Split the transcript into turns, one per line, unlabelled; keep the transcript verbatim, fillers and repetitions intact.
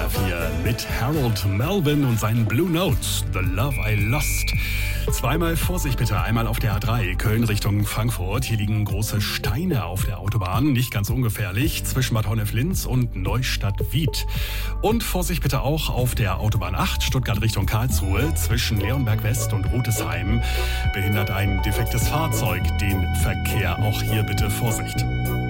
R vier mit Harold Melvin und seinen Blue Notes, The Love I Lost. Zweimal Vorsicht bitte, einmal auf der A drei, Köln Richtung Frankfurt. Hier liegen große Steine auf der Autobahn, nicht ganz ungefährlich, zwischen Bad Honnef-Linz und Neustadt-Wied. Und Vorsicht bitte auch auf der Autobahn acht, Stuttgart Richtung Karlsruhe, zwischen Leonberg West und Rotesheim. Behindert ein defektes Fahrzeug den Verkehr, auch hier bitte Vorsicht.